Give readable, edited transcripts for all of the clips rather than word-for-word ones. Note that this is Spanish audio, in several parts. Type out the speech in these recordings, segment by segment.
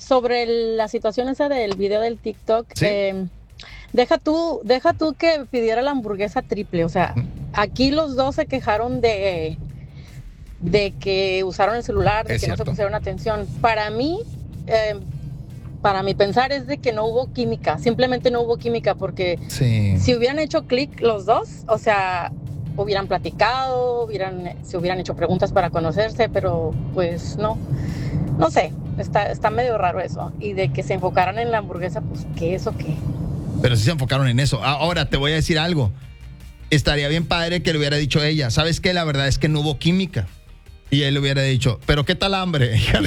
sobre la situación esa del video del TikTok, ¿Sí? deja tú que pidiera la hamburguesa triple. O sea, aquí los dos se quejaron de que usaron el celular, de Es que no se cierto. pusieron atención. Para mí, para mi pensar es de que no hubo química, simplemente no hubo química, porque Sí. si hubieran hecho clic los dos, o sea, hubieran platicado, se hubieran hecho preguntas para conocerse, pero pues no sé, está medio raro eso. Y de que se enfocaran en la hamburguesa, pues ¿qué es o qué? Pero sí se enfocaron en eso. Ahora te voy a decir algo. Estaría bien padre que le hubiera dicho ella, ¿sabes qué? La verdad es que no hubo química. Y él le hubiera dicho, ¿pero qué tal hambre? No,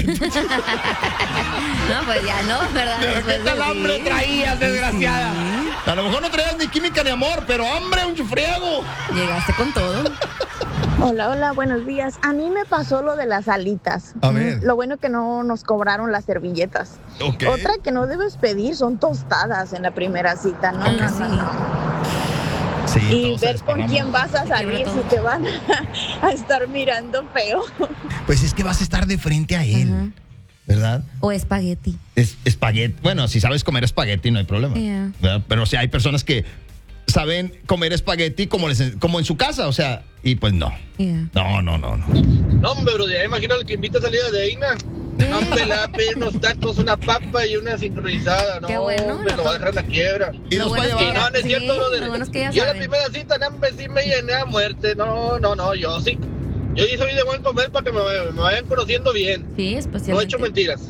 pues ya no, ¿verdad? ¿Pero qué Después de- tal hambre sí. traías, desgraciada? A lo mejor no traías ni química ni amor, pero hambre, un chufriego. Llegaste con todo. Hola, buenos días. A mí me pasó lo de las alitas. A ver. Lo bueno que no nos cobraron las servilletas. Ok. Otra que no debes pedir son tostadas en la primera cita, ¿no? Ok. Sí, Y todos ver se con desparraman. quién vas a salir todo. si te van a estar mirando feo. Pues es que vas a estar de frente a él, Ajá. ¿verdad? O espagueti. Es espagueti. Bueno, si sabes comer espagueti no hay problema. Yeah. ¿Verdad? Pero sí hay personas que saben comer espagueti como en su casa, o sea, y pues no. Yeah. No. No, hombre, bro, ya imagino al que invita a salir a Deina. No, hombre, le va a pedir unos tacos, una papa y una sincronizada. No, Qué bueno, hombre, no, lo va a dejar en la quiebra. Y Lo los bueno va a es que llevar. No, no es Sí, cierto, brother. lo bueno es que ya Yo la saben. primera cita, no, hombre, sí me llené a muerte. No, yo sí. Yo sí soy de buen comer para que me vayan conociendo bien. Sí, No he especialmente. hecho mentiras.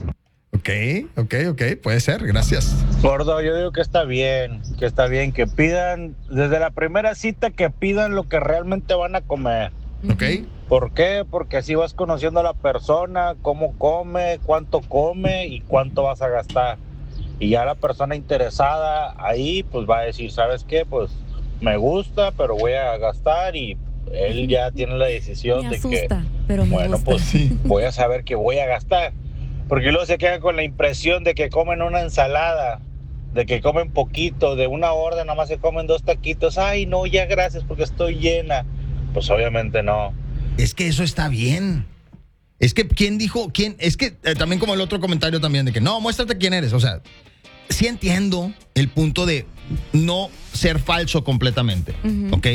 Ok, puede ser, gracias. Gordo, yo digo que está bien que pidan, desde la primera cita que pidan lo que realmente van a comer. Ok. ¿Por qué? Porque así vas conociendo a la persona, cómo come, cuánto come y cuánto vas a gastar. Y ya la persona interesada ahí pues va a decir, ¿sabes qué? Pues me gusta, pero voy a gastar, y él ya tiene la decisión Me de que, asusta, pero me bueno, gusta. pues Sí. voy a saber que voy a gastar. Porque luego se quedan con la impresión de que comen una ensalada, de que comen poquito, de una orden nada más se comen 2 taquitos. Ay, no, ya gracias porque estoy llena. Pues obviamente no. Es que eso está bien. Es que, ¿quién dijo? Es que también como el otro comentario también de que, no, muéstrate quién eres. O sea, sí entiendo el punto de no ser falso completamente, Ujú. ¿ok?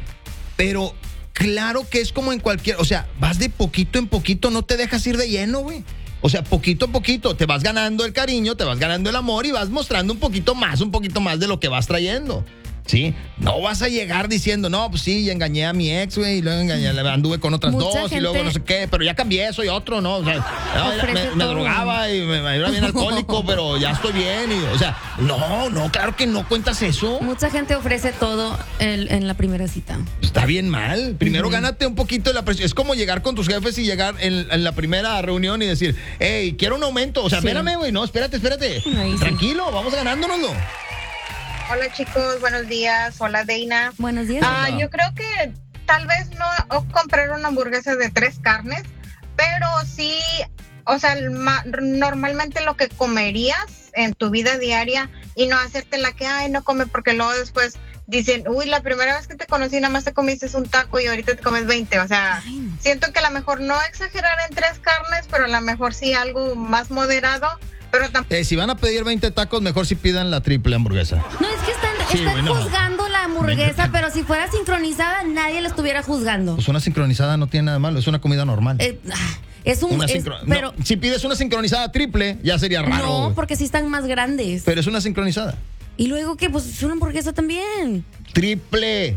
Pero claro que es como en cualquier, o sea, vas de poquito en poquito, no te dejas ir de lleno, güey. O sea, poquito a poquito te vas ganando el cariño, te vas ganando el amor y vas mostrando un poquito más de lo que vas trayendo. ¿Sí? No vas a llegar diciendo, no, pues sí, ya engañé a mi ex, güey, y luego anduve con otras Mucha dos y luego gente no sé qué, pero ya cambié, soy otro, ¿no? O sea, ofrece me todo. drogaba y me era bien alcohólico, pero ya estoy bien. O sea, no, claro que no cuentas eso. Mucha gente ofrece todo en la primera cita. Está bien mal. Primero gánate un poquito de la presión. Es como llegar con tus jefes y llegar en la primera reunión y decir, hey, quiero un aumento. O sea, Sí. espérame, güey, no, espérate. Ahí sí. Tranquilo, vamos ganándonoslo. Hola chicos, buenos días. Hola Deina. Buenos días. Yo creo que tal vez no comprar una hamburguesa de 3 carnes, pero sí, o sea, normalmente lo que comerías en tu vida diaria, y no hacerte la que, ay, no come, porque luego después dicen, uy, la primera vez que te conocí nada más te comiste un taco y ahorita te comes 20. O sea, Ay, no. siento que a lo mejor no exagerar en 3 carnes, pero a lo mejor sí algo más moderado, pero tampoco. Si van a pedir 20 tacos, mejor si pidan la triple hamburguesa. No, es que están Sí, güey, no. juzgando la hamburguesa, pero si fuera sincronizada, nadie la estuviera juzgando. Pues una sincronizada no tiene nada de malo, es una comida normal. Es un. Una es- sincro- pero no, si pides una sincronizada triple, ya sería raro. no, güey. porque sí están más grandes. Pero es una sincronizada. Y luego que, pues es una hamburguesa también. Triple.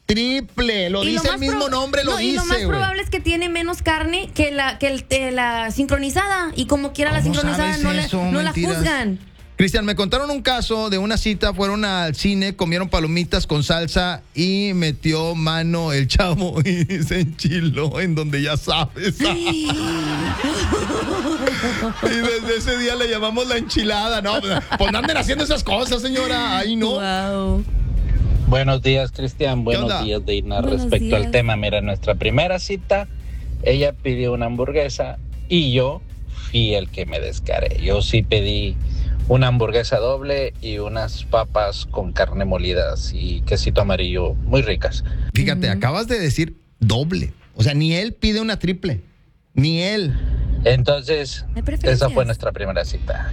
Lo Y dice el más mismo nombre, lo y dice, lo más güey. probable es que tiene menos carne que la sincronizada. Y como quiera la ¿Cómo sincronizada sabes eso? no la Mentiras. juzgan. Cristian, me contaron un caso de una cita, fueron al cine, comieron palomitas con salsa y metió mano el chavo y se enchiló en donde ya sabes. Y desde ese día le llamamos la enchilada, ¿no? Pues no anden haciendo esas cosas, señora. Ahí no. Wow. Buenos días, Cristian. ¿Qué Buenos onda? días, Deina. Buenos Respecto días. al tema, mira, en nuestra primera cita, ella pidió una hamburguesa y yo fui el que me descaré. Yo sí pedí una hamburguesa doble y unas papas con carne molidas y quesito amarillo muy ricas. Fíjate, acabas de decir doble. O sea, ni él pide una triple. Ni él. Entonces, Hay preferencias. esa fue nuestra primera cita.